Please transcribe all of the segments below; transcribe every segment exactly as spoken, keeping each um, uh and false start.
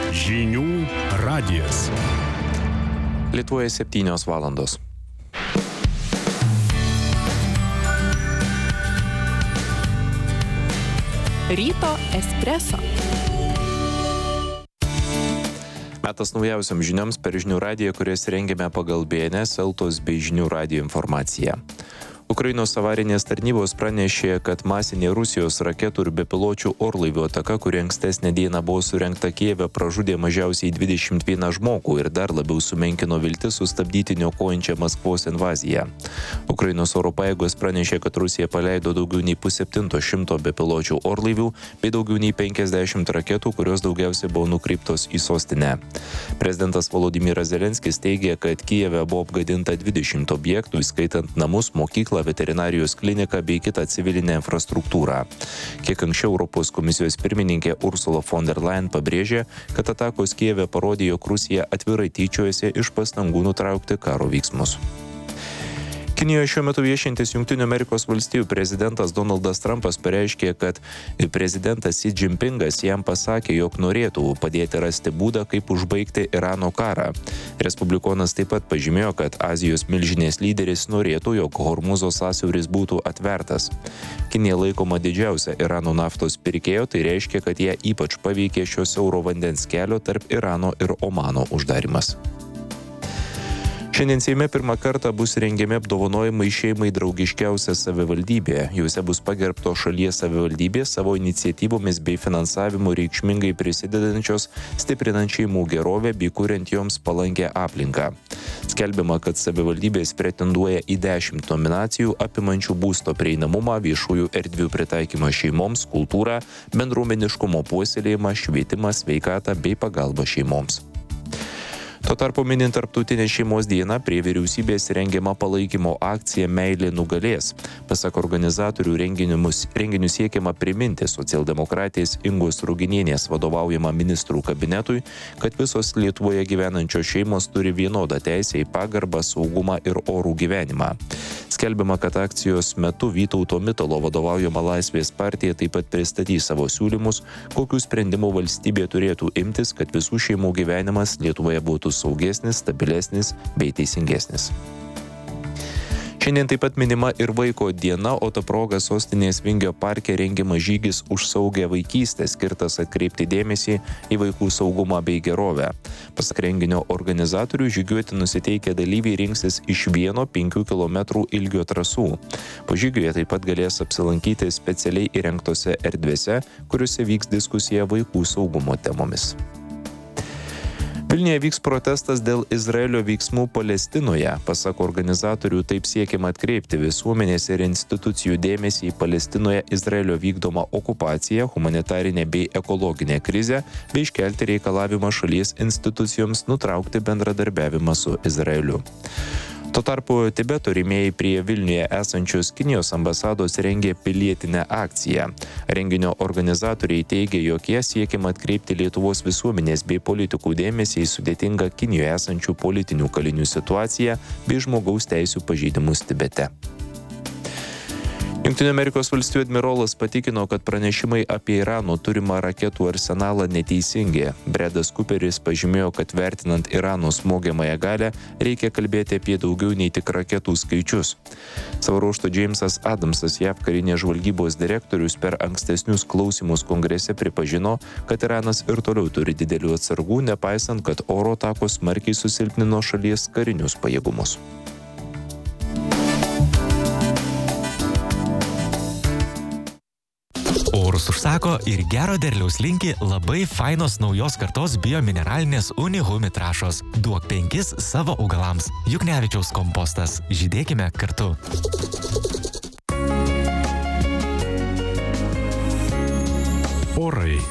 Žinių radijas. Lietuvoje septynios valandos. Ryto espreso. Metas naujausiam žinioms per žinių radiją, kurias rengiame pagal B N S, Eltos bei žinių radijo informaciją. Ukrainos avarinės tarnybos pranešė, kad masinė Rusijos raketų ir bepiločių orlaivių ataka, kuri ankstesnę dieną buvo surengta Kijeve, pražudė mažiausiai dvidešimt vieną žmogų ir dar labiau sumenkino viltis sustabdyti niokojančią Maskvos invaziją. Ukrainos oro pajėgos pranešė, kad Rusija paleido daugiau nei pusseptinto šimto bepiločių orlaivių bei daugiau nei penkiasdešimt raketų, kurios daugiausiai buvo nukreiptos į sostinę. Prezidentas Volodymyras Zelenskis teigė, kad Kijeve buvo apgadinta dvidešimt objektų, įskaitant namus, mokyklą, veterinarijos kliniką bei kitą civilinę infrastruktūrą. Kiek anksčiau Europos komisijos pirmininkė Ursula von der Leyen pabrėžė, kad atakos Kijeve parodė, jog Rusija atvirai tyčiojasi iš pastangų nutraukti karo veiksmus. Kinijoje šiuo metu viešintis Jungtinių Amerikos valstijų prezidentas Donaldas Trumpas pareiškė, kad prezidentas Xi Jinpingas jam pasakė, jog norėtų padėti rasti būdą, kaip užbaigti Irano karą. Respublikonas taip pat pažymėjo, kad Azijos milžinės lyderis norėtų, jog Hormuzo sąsiauris būtų atvertas. Kinija laikoma didžiausia Irano naftos pirkėjo, tai reiškia, kad ją ypač paveikė šio siauro vandens kelio tarp Irano ir Omano uždarimas. Šiandien Seime pirmą kartą bus rengiami apdovanojimai šeimai draugiškiausia savivaldybė. Juose bus pagerbto šalies savivaldybės savo iniciatyvomis bei finansavimu reikšmingai prisidedančios, stiprinant šeimų gerovę bei kuriant joms palankę aplinką. Skelbiama, kad savivaldybės pretenduoja į dešimt nominacijų apimančių būsto prieinamumą, viešųjų erdvių pritaikymą šeimoms, kultūrą, bendruomeniškumo puoselėjimą, švietimą, sveikatą bei pagalbą šeimoms. Tuo tarpu minint Tarptautinę šeimos dieną, prie vyriausybės rengiama palaikymo akcija Meilė nugalės. Pasak organizatorių renginių siekiama priminti socialdemokratės Ingos Ruginienės vadovaujamą ministrų kabinetui, kad visos Lietuvoje gyvenančios šeimos turi vienodą teisę į pagarbą, saugumą ir orų gyvenimą. Skelbiama, kad akcijos metu Vytauto Mitalo vadovaujama Laisvės partija taip pat pristatys savo siūlymus, kokių sprendimų valstybė turėtų imtis, kad visų šeimų gyvenimas Lietuvoje būtų saugesnis, stabilesnis bei teisingesnis. Šiandien taip pat minima ir vaiko diena, o ta proga sostinės Vingio parke rengiamas žygis už saugią vaikystę, skirtas atkreipti dėmesį į vaikų saugumą bei gerovę. Pasak renginio organizatorių, žygiuoti nusiteikę dalyviai rinksis iš vieno penkių kilometrų ilgio trasų. Po žygio jie taip pat galės apsilankyti specialiai įrengtose erdvėse, kuriuose vyks diskusija vaikų saugumo temomis. Vilniuje vyks protestas dėl Izraelio veiksmų Palestinoje. Pasak organizatorių, taip siekiama atkreipti visuomenės ir institucijų dėmesį į Palestinoje Izraelio vykdomą okupaciją, humanitarinę bei ekologinę krizę, bei iškelti reikalavimą šalies institucijoms nutraukti bendradarbiavimą su Izraeliu. Tuo tarpu Tibeto rėmėjai prie Vilniuje esančios Kinijos ambasados rengė pilietinę akciją. Renginio organizatoriai teigia, jog jie siekiama atkreipti Lietuvos visuomenės bei politikų dėmesį į sudėtingą Kinijoje esančių politinių kalinių situaciją bei žmogaus teisių pažeidimus Tibete. Jungtinių Amerikos valstijų admirolas patikino, kad pranešimai apie Irano turimą raketų arsenalą neteisingi. Bredas Cooperis pažymėjo, kad vertinant Irano smogiamąją galią, reikia kalbėti apie daugiau nei tik raketų skaičius. Savo ruožtu Jamesas Adamsas, J A V karinės žvalgybos direktorius, per ankstesnius klausimus kongrese pripažino, kad Iranas ir toliau turi didelių atsargų, nepaisant, kad oro atakos smarkiai susilpnino šalies karinius pajėgumus. Orus užsako ir gero derliaus linki labai fainos naujos kartos biomineralinės Unihumi trąšos. Duok penkis savo augalams. Juknevičiaus kompostas. Žydėkime kartu. Orai.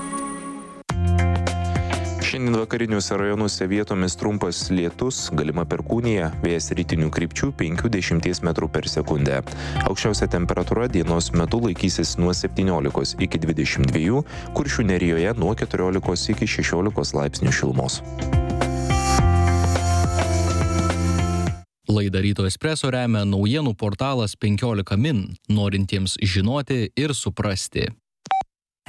Šiandien vakariniuose rajonuose vietomis trumpas lietus, galima perkūnija, vėjas rytinių krypčių penkių iki dešimties metrų per sekundę. Aukščiausia temperatūra dienos metu laikysis nuo septyniolikos iki dvidešimt dviejų, Kuršių Nerijoje nuo keturiolikos iki šešiolikos laipsnių šilumos. Laidą Ryto espreso remia naujienų portalas penkiolika min, norintiems žinoti ir suprasti.